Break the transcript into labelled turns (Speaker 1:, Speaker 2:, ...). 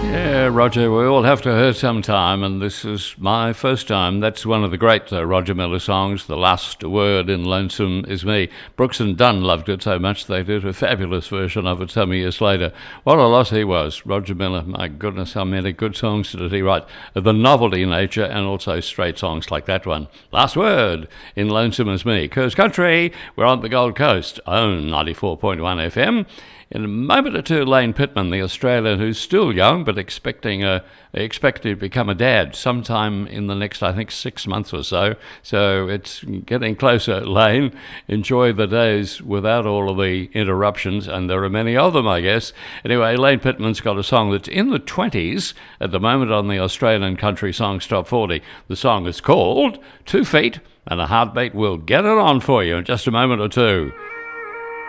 Speaker 1: Yeah, Roger, we all have to hurt sometime, and this is my first time. That's one of the great Roger Miller songs, The Last Word in Lonesome Is Me. Brooks and Dunn loved it so much they did a fabulous version of it some years later. What a loss he was, Roger Miller. My goodness, how many good songs did he write? The novelty nature and also straight songs like that one. Last Word in Lonesome Is Me. Coast Country, we're on the Gold Coast, own 94.1 FM. In a moment or two, Lane Pittman, the Australian who's still young but expected to become a dad sometime in the next, I think, 6 months or so. So it's getting closer, Lane. Enjoy the days without all of the interruptions, and there are many of them, I guess. Anyway, Lane Pittman's got a song that's in the 20s at the moment on the Australian Country Songs Top 40. The song is called 2 Feet and a Heartbeat. We'll get it on for you in just a moment or two.